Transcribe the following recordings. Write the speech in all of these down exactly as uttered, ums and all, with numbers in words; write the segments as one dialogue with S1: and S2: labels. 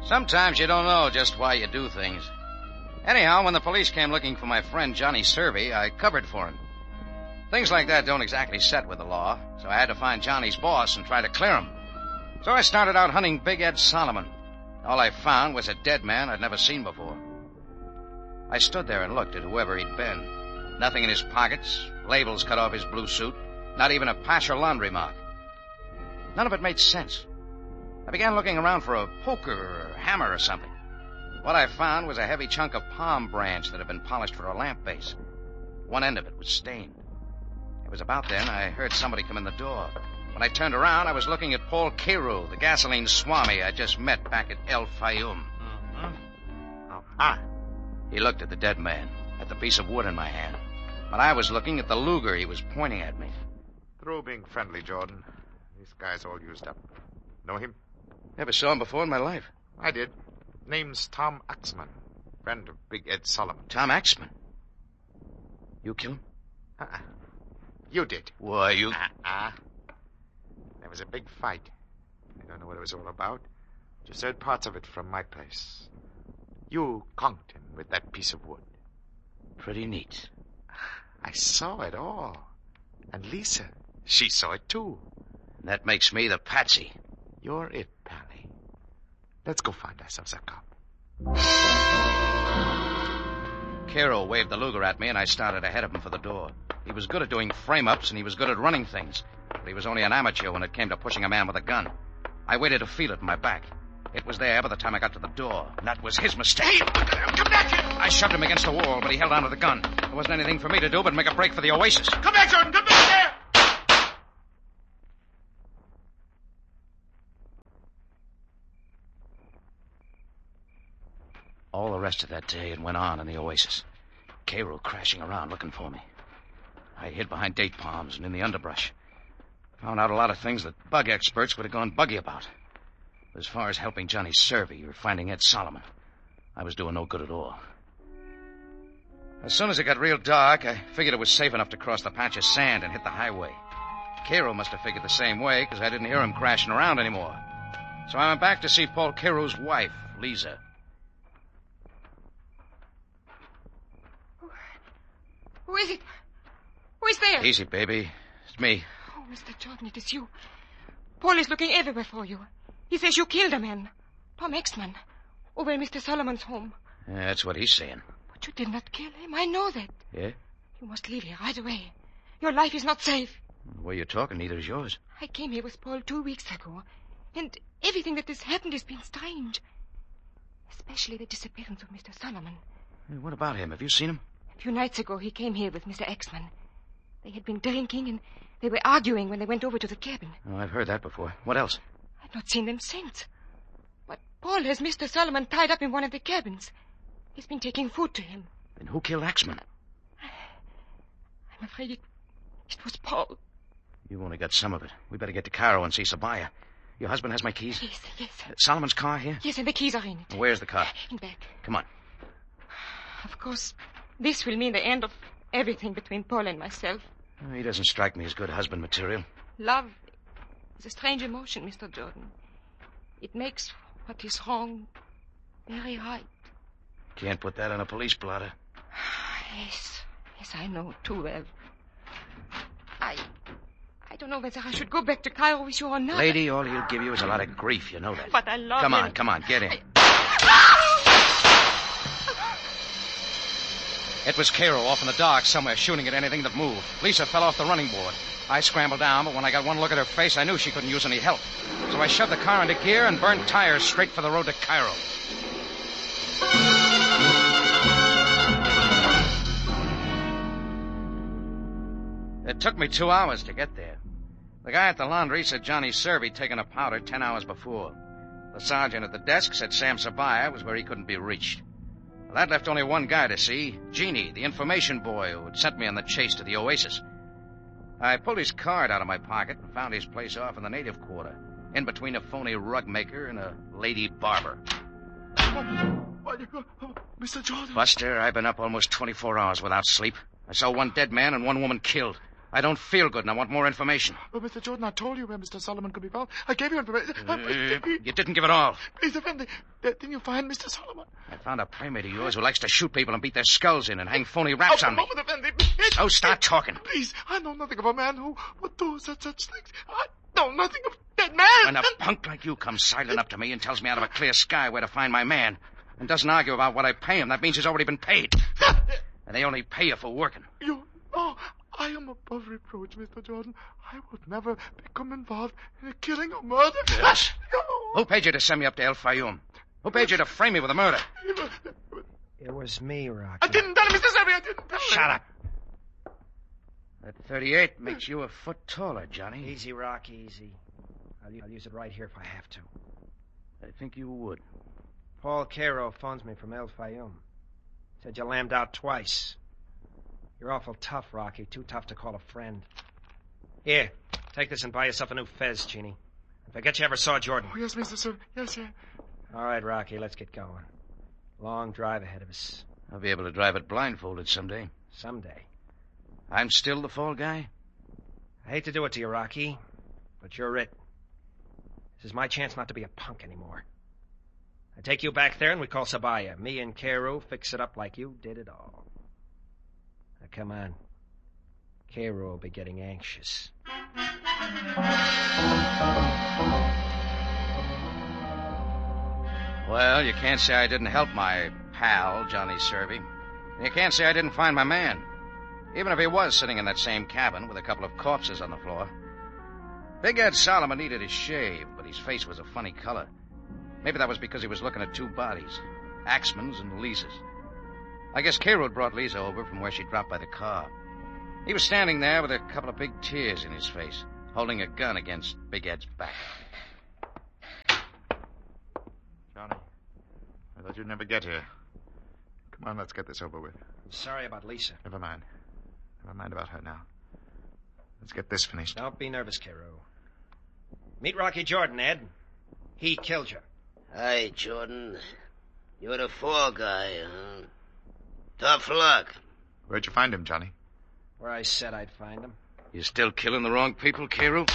S1: Sometimes you don't know just why you do things. Anyhow, when the police came looking for my friend Johnny Servey, I covered for him. Things like that don't exactly set with the law, so I had to find Johnny's boss and try to clear him. So I started out hunting Big Ed Solomon. All I found was a dead man I'd never seen before. I stood there and looked at whoever he'd been. Nothing in his pockets, labels cut off his blue suit, not even a patch or laundry mark. None of it made sense. I began looking around for a poker or a hammer or something. What I found was a heavy chunk of palm branch that had been polished for a lamp base. One end of it was stained. It was about then I heard somebody come in the door. When I turned around, I was looking at Paul Carew, the gasoline swami I just met back at El Fayum.
S2: Mm-hmm. Oh, ah.
S1: He looked at the dead man, at the piece of wood in my hand. But I was looking at the Luger he was pointing at me.
S2: Through being friendly, Jordan. This guy's all used up. Know him?
S1: Never saw him before in my life.
S2: I did. Name's Tom Axman. Friend of Big Ed Solomon.
S1: Tom Axman? You killed him?
S2: Uh-uh. You did.
S1: Why, you...
S2: Uh-uh. There was a big fight. I don't know what it was all about. Just heard parts of it from my place. You conked him with that piece of wood.
S1: Pretty neat.
S2: I saw it all. And Lisa, she saw it too.
S1: That makes me the patsy.
S2: You're it, Pally. Let's go find ourselves a cop.
S1: Carew waved the Luger at me, and I started ahead of him for the door. He was good at doing frame-ups, and he was good at running things. But he was only an amateur when it came to pushing a man with a gun. I waited to feel it in my back. It was there by the time I got to the door, and that was his mistake.
S2: Hey, come back here!
S1: I shoved him against the wall, but he held onto the gun. There wasn't anything for me to do but make a break for the Oasis.
S2: Come back, Jordan! Come back there!
S1: All the rest of that day it went on in the Oasis. Carew crashing around looking for me. I hid behind date palms and in the underbrush. Found out a lot of things that bug experts would have gone buggy about. As far as helping Johnny Servey or finding Ed Solomon, I was doing no good at all. As soon as it got real dark, I figured it was safe enough to cross the patch of sand and hit the highway. Carew must have figured the same way, because I didn't hear him crashing around anymore. So I went back to see Paul Carew's wife, Lisa.
S3: Who is it? Who is there?
S1: Easy, baby. It's me.
S3: Oh, Mister Jordan, it is you. Paul is looking everywhere for you. He says you killed a man. Tom Axman. Over in Mister Solomon's home.
S1: Yeah, that's what he's saying.
S3: But you did not kill him. I know that.
S1: Yeah?
S3: You must leave here right away. Your life is not safe.
S1: The way you're talking, neither is yours.
S3: I came here with Paul two weeks ago. And everything that has happened has been strange. Especially the disappearance of Mister Solomon.
S1: Hey, what about him? Have you seen him?
S3: A few nights ago, he came here with Mister Axman. They had been drinking, and they were arguing when they went over to the cabin.
S1: Oh, I've heard that before. What else?
S3: I've not seen them since. But Paul has Mister Solomon tied up in one of the cabins. He's been taking food to him.
S1: Then who killed Axman?
S3: I'm afraid it, it was Paul.
S1: You've only got some of it. We better get to Cairo and see Sabaya. Your husband has my keys?
S3: Yes, yes.
S1: Uh, Solomon's car here?
S3: Yes, and the keys are in it.
S1: Where's the car?
S3: In back.
S1: Come on.
S3: Of course, this will mean the end of everything between Paul and myself.
S1: Oh, he doesn't strike me as good husband material.
S3: Love is a strange emotion, Mister Jordan. It makes what is wrong very right.
S1: Can't put that on a police blotter.
S3: Yes, yes, I know too well. I... I don't know whether I should go back to Cairo with you or not.
S1: Lady, all he'll give you is a lot of grief, you know that.
S3: But I love
S1: Come
S3: him.
S1: on, come on, get in.
S3: I...
S1: It was Cairo off in the dark somewhere shooting at anything that moved. Lisa fell off the running board. I scrambled down, but when I got one look at her face, I knew she couldn't use any help. So I shoved the car into gear and burned tires straight for the road to Cairo. It took me two hours to get there. The guy at the laundry said Johnny Servey'd taken a powder ten hours before. The sergeant at the desk said Sam Sabaya was where he couldn't be reached. Well, that left only one guy to see, Jeannie, the information boy who had sent me on the chase to the Oasis. I pulled his card out of my pocket and found his place off in the native quarter, in between a phony rug maker and a lady barber.
S2: What, what, Mister Jordan?
S1: Buster, I've been up almost twenty-four hours without sleep. I saw one dead man and one woman killed. I don't feel good, and I want more information.
S2: Well, Mister Jordan, I told you where Mister Solomon could be found. I gave you information.
S1: Uh, you didn't give it all.
S2: Please, Effendi, didn't you find Mister Solomon?
S1: I found a playmate of yours who likes to shoot people and beat their skulls in and hang phony raps
S2: oh,
S1: on me.
S2: Moment, Effendi.
S1: Oh, start talking.
S2: Please, I know nothing of a man who would do such such things. I know nothing of that man.
S1: When a punk like you comes sidling up to me and tells me out of a clear sky where to find my man and doesn't argue about what I pay him, that means he's already been paid. And they only pay you for working.
S2: You know, I am above reproach, Mister Jordan. I would never become involved in a killing or murder.
S1: Yes.
S2: No.
S1: Who paid you to send me up to El Fayoum? Who paid you to frame me with a murder?
S4: It was me, Rocky.
S2: I didn't tell him, Mister Selby. I didn't tell him.
S1: Shut up. That thirty-eight makes you a foot taller, Johnny.
S4: Easy, Rocky, easy. I'll, I'll use it right here if I have to.
S1: I think you would.
S4: Paul Cairo phones me from El Fayoum. Said you lammed out twice. You're awful tough, Rocky. Too tough to call a friend. Here, take this and buy yourself a new fez, Genie. Forget you ever saw Jordan.
S2: Oh, yes, Mister Selby. Yes, yeah.
S4: All right, Rocky, let's get going. Long drive ahead of us.
S1: I'll be able to drive it blindfolded someday.
S4: Someday.
S1: I'm still the fall guy?
S4: I hate to do it to you, Rocky, but you're it. This is my chance not to be a punk anymore. I take you back there and we call Sabaya. Me and Cairo fix it up like you did it all. Now, come on. Cairo will be getting anxious.
S1: Well, you can't say I didn't help my pal, Johnny Servey. You can't say I didn't find my man. Even if he was sitting in that same cabin with a couple of corpses on the floor. Big Ed Solomon needed his shave, but his face was a funny color. Maybe that was because he was looking at two bodies, Axman's and Lisa's. I guess Cairo brought Lisa over from where she dropped by the car. He was standing there with a couple of big tears in his face, holding a gun against Big Ed's back.
S2: Johnny, I thought you'd never get here. Come on, let's get this over with.
S4: I'm sorry about Lisa.
S2: Never mind. Never mind about her now. Let's get this finished.
S4: Don't be nervous, Cairo. Meet Rocky Jordan, Ed. He killed you.
S5: Hi, Jordan. You're the fall guy, huh? Tough luck.
S2: Where'd you find him, Johnny?
S4: Where I said I'd find him.
S1: You still killing the wrong people, Cairo?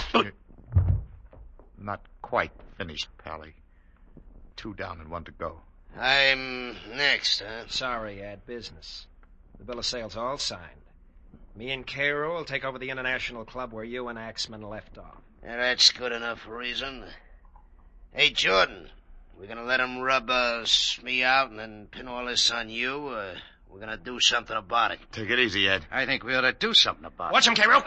S2: Not quite finished, Pally. Two down and one to go.
S5: I'm next, huh?
S4: Sorry, Ed. Business. The bill of sale's all signed. Me and Cairo will take over the International Club where you and Axman left off.
S5: Yeah, that's good enough reason. Hey, Jordan, we're gonna let him rub uh, me out and then pin all this on you? Uh, we're gonna do something about it.
S2: Take it easy, Ed.
S1: I think we ought to do something about
S4: Watch
S1: it.
S4: him, Cairo.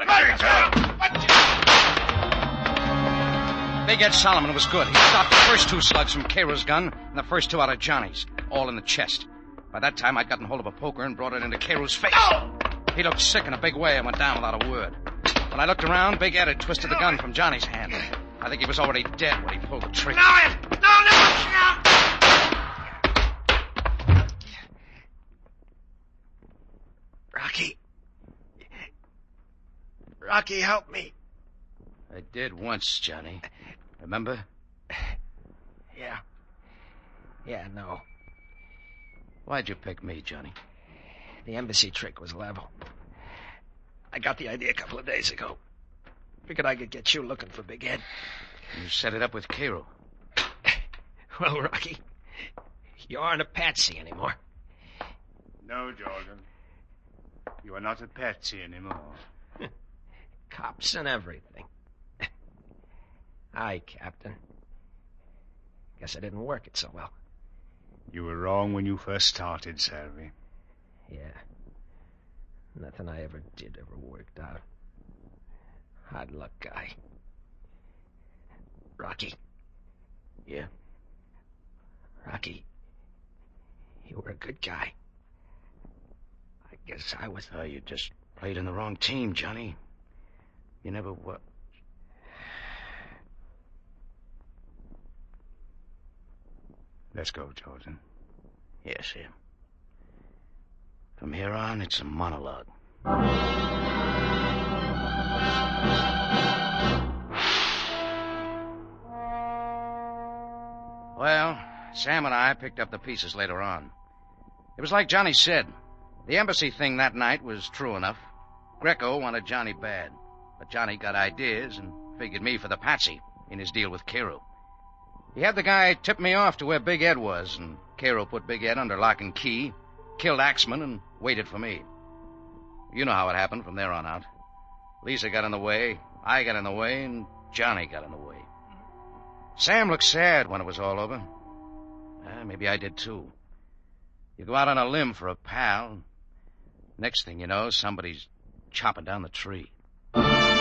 S1: Big Ed Solomon was good. He stopped the first two slugs from Cairo's gun and the first two out of Johnny's, all in the chest. By that time, I'd gotten hold of a poker and brought it into Cairo's face. He looked sick in a big way and went down without a word. When I looked around, Big Ed had twisted the gun from Johnny's hand. I think he was already dead when he pulled the trigger.
S5: No, Ed! No, no!
S4: Rocky. Rocky, help me.
S1: I did once, Johnny. Remember?
S4: Yeah. Yeah, no.
S1: Why'd you pick me, Johnny?
S4: The embassy trick was level. I got the idea a couple of days ago. Figured I could get you looking for Big Ed.
S1: You set it up with Cairo.
S4: Well, Rocky, you aren't a patsy anymore.
S6: No, Jordan. You are not a patsy anymore.
S4: Cops and everything. Aye, Captain. Guess I didn't work it so well.
S6: You were wrong when you first started, Selby.
S4: Yeah. Nothing I ever did ever worked out. Hard luck guy. Rocky.
S1: Yeah?
S4: Rocky. You were a good guy. I guess I was...
S1: Oh, you just played in the wrong team, Johnny. You never were...
S6: Let's go, Jordan.
S1: Yes, sir. From here on, it's a monologue. Well, Sam and I picked up the pieces later on. It was like Johnny said. The embassy thing that night was true enough. Greco wanted Johnny bad, but Johnny got ideas and figured me for the patsy in his deal with Carew. He had the guy tip me off to where Big Ed was, and Carew put Big Ed under lock and key, killed Axman, and waited for me. You know how it happened from there on out. Lisa got in the way, I got in the way, and Johnny got in the way. Sam looked sad when it was all over. Uh, maybe I did, too. You go out on a limb for a pal. Next thing you know, somebody's chopping down the tree.